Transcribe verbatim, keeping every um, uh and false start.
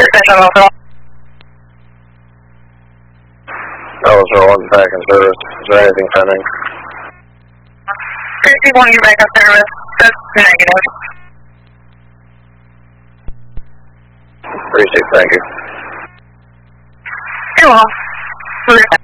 Central also. Ellisville one back in service. Is there anything pending? fifty-one, you back up service. That's negative. Appreciate it, thank you. You're welcome.